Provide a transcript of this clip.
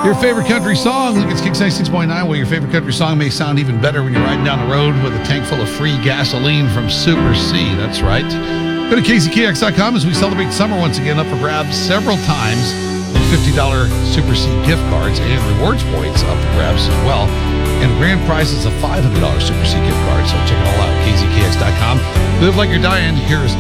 Your favorite country song. Look, it's Kix 96.9. Well, your favorite country song may sound even better when you're riding down the road with a tank full of free gasoline from Super C. That's right. Go to KZKX.com as we celebrate summer once again, up for grabs several times. $50 Super C gift cards and rewards points up for grabs as well. And grand prizes of $500 Super C gift cards. So check it all out, KZKX.com. Live like you're dying. Here's